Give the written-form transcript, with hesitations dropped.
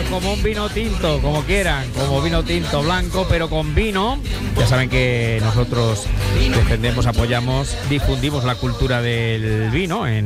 como un vino tinto, como quieran, como vino tinto blanco, pero con vino. Ya saben que nosotros defendemos, apoyamos, difundimos la cultura del vino en